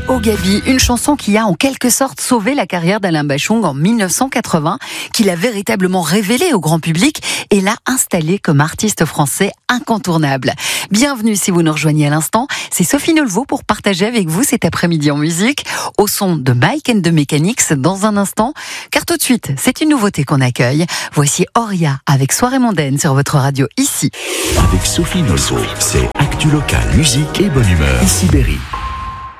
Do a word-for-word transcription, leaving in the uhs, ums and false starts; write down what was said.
Oh Gabi, une chanson qui a en quelque sorte sauvé la carrière d'Alain Bachung en dix-neuf cent quatre-vingts, qu'il a véritablement révélé au grand public et l'a installé comme artiste français incontournable. Bienvenue si vous nous rejoignez à l'instant, c'est Sophie Nolveau pour partager avec vous cet après-midi en musique, au son de Mike and the Mechanics dans un instant, car tout de suite, c'est une nouveauté qu'on accueille. Voici Auria avec Soirée mondaine sur votre radio ici. Avec Sophie Nolveau, c'est Actu Local, musique et bonne humeur. Ici Berry.